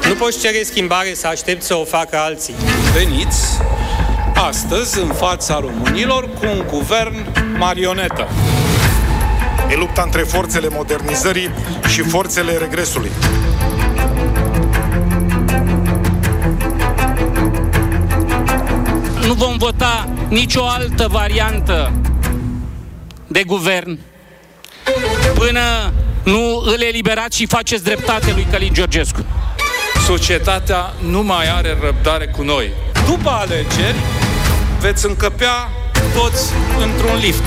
Nu poți cere schimbare să aștepți să o facă alții. Veniți astăzi în fața românilor cu un guvern marionetă. E lupta între forțele modernizării și forțele regresului. Nu vom vota nicio altă variantă de guvern până nu îl eliberați și faceți dreptate lui Călin Georgescu. Societatea nu mai are răbdare cu noi. După alegeri veți încăpea toți într-un lift.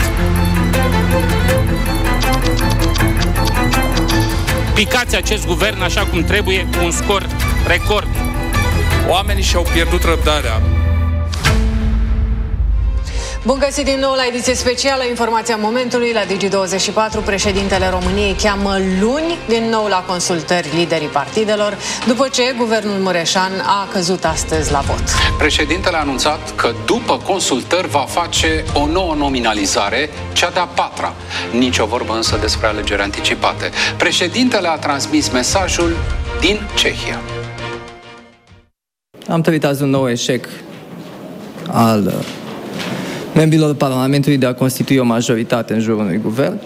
Picați acest guvern așa cum trebuie, cu un scor record. Oamenii și-au pierdut răbdarea. Bun găsit din nou la ediție specială, informația momentului la Digi24. Președintele României cheamă luni din nou la consultări liderii partidelor, după ce guvernul Mureșan a căzut astăzi la vot. Președintele a anunțat că după consultări va face o nouă nominalizare, cea de-a patra. Nici o vorbă însă despre alegeri anticipate. Președintele a transmis mesajul din Cehia. Am trăit azi un nou eșec al membrilor Parlamentului de a constitui o majoritate în jurul unui guvern.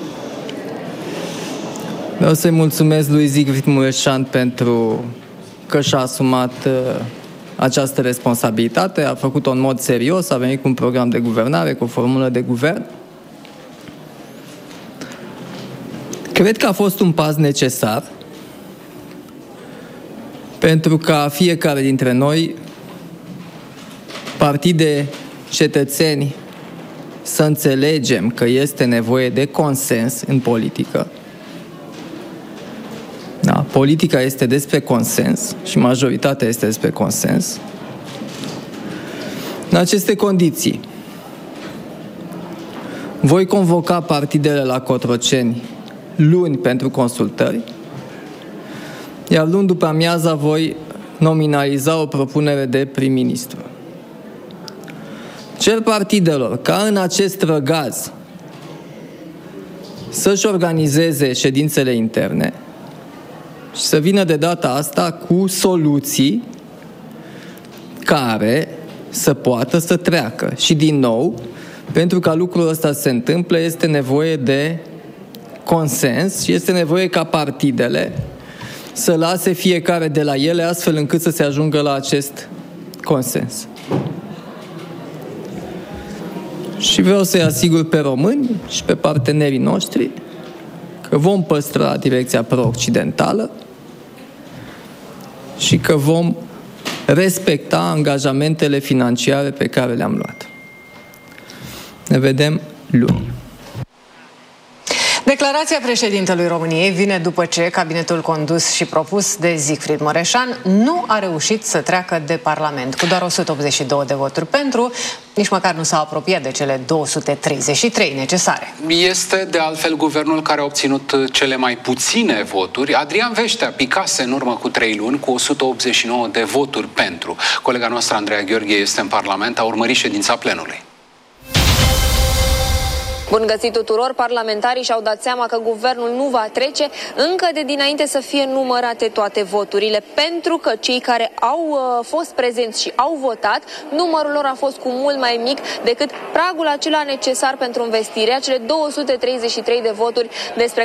Vreau să-i mulțumesc lui Siegfried Mureșan pentru că și-a asumat această responsabilitate, a făcut-o în mod serios, a venit cu un program de guvernare, cu o formulă de guvern. Cred că a fost un pas necesar pentru ca fiecare dintre noi, partide, cetățeni, să înțelegem că este nevoie de consens în politică. Da, politica este despre consens și majoritatea este despre consens. În aceste condiții, voi convoca partidele la Cotroceni luni pentru consultări, iar luni după amiaza voi nominaliza o propunere de prim-ministru. Cer partidelor ca în acest răgaz să-și organizeze ședințele interne și să vină de data asta cu soluții care să poată să treacă. Și din nou, pentru ca lucrul ăsta să se întâmple, este nevoie de consens și este nevoie ca partidele să lase fiecare de la ele astfel încât să se ajungă la acest consens. Și vreau să-i asigur pe români și pe partenerii noștri că vom păstra direcția pro-occidentală și că vom respecta angajamentele financiare pe care le-am luat. Ne vedem luni. Declarația președintelui României vine după ce cabinetul condus și propus de Siegfried Mureșan nu a reușit să treacă de Parlament. Cu doar 182 de voturi pentru, nici măcar nu s-a apropiat de cele 233 necesare. Este de altfel guvernul care a obținut cele mai puține voturi. Adrian Veștea picase în urmă cu 3 luni cu 189 de voturi pentru. Colega noastră Andreea Gheorghe este în Parlament, a urmărit ședința plenului. Bun găsit tuturor, parlamentarii și-au dat seama că guvernul nu va trece încă de dinainte să fie numărate toate voturile, pentru că cei care au fost prezenți și au votat, numărul lor a fost cu mult mai mic decât pragul acela necesar pentru învestirea, cele 233 de voturi despre